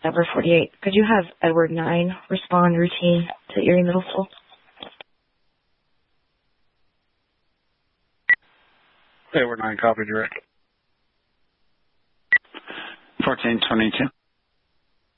Number 48. Could you have Edward 9 respond routine to Erie Middle School? Edward 9, copy direct. 1422.